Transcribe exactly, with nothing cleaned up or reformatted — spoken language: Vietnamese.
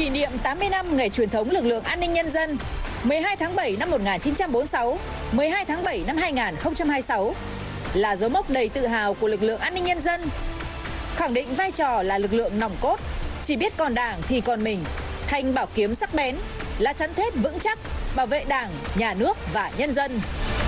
niệm tám mươi năm ngày truyền thống lực lượng an ninh nhân dân mười hai tháng bảy năm một nghìn chín trăm bốn mươi sáu, mười hai tháng bảy năm hai nghìn không trăm hai mươi sáu là dấu mốc đầy tự hào của lực lượng an ninh nhân dân. Khẳng định vai trò là lực lượng nòng cốt, chỉ biết còn Đảng thì còn mình, thanh bảo kiếm sắc bén, là chắn thép vững chắc, bảo vệ Đảng, nhà nước và nhân dân.